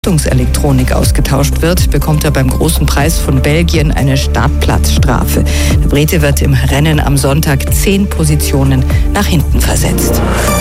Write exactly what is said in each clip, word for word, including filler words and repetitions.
Elektronik ausgetauscht wird, bekommt er beim großen Preis von Belgien eine Startplatzstrafe. Der Brite wird im Rennen am Sonntag zehn Positionen nach hinten versetzt.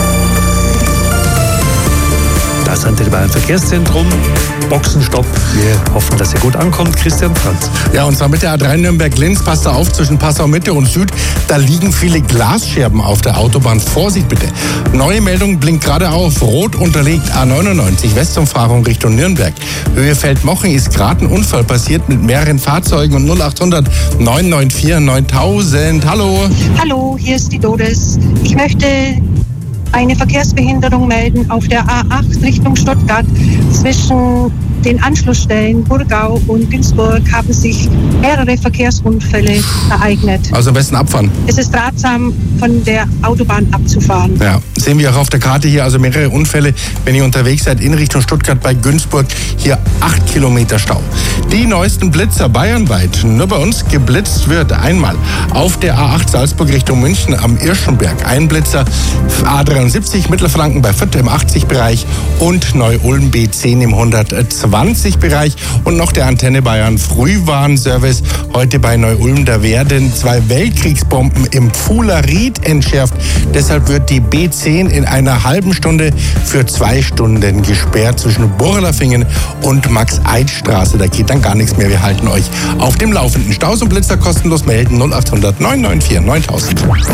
Das Antenne Bayern Verkehrszentrum. Boxenstopp. Wir hoffen, dass er gut ankommt. Christian Franz. Ja, und zwar mit der A drei Nürnberg-Linz. Passt da auf, zwischen Passau Mitte und Süd. Da liegen viele Glasscherben auf der Autobahn. Vorsicht bitte. Neue Meldung blinkt gerade auf. Rot unterlegt A neunundneunzig Westumfahrung Richtung Nürnberg. Höhe Feldmoching ist gerade ein Unfall passiert mit mehreren Fahrzeugen und null achthundert neun neun vier neuntausend. Hallo. Hallo, hier ist die Doris. Ich möchte eine Verkehrsbehinderung melden auf der A acht Richtung Stuttgart. Zwischen den Anschlussstellen Burgau und Günzburg haben sich mehrere Verkehrsunfälle ereignet. Also am besten abfahren. Es ist ratsam, von der Autobahn abzufahren. Ja, sehen wir auch auf der Karte hier, also mehrere Unfälle. Wenn ihr unterwegs seid in Richtung Stuttgart bei Günzburg, hier acht Kilometer Stau. Die neuesten Blitzer bayernweit. Nur bei uns geblitzt wird einmal auf der A acht Salzburg Richtung München am Irschenberg. Ein Blitzer A dreiundsiebzig Mittelfranken bei Fürth im achtzig Bereich und Neu-Ulm B zehn im hundertzwanzig Bereich. Und noch der Antenne Bayern Frühwarnservice. Heute bei Neu-Ulm, da werden zwei Weltkriegsbomben im Pfuhler Ried entschärft. Deshalb wird die B zehn in einer halben Stunde für zwei Stunden gesperrt zwischen Burlafingen und Max-Eid-Straße. Da geht dann gar nichts mehr. Wir halten euch auf dem Laufenden. Staus und Blitzer kostenlos melden null achthundert neun neun vier neuntausend.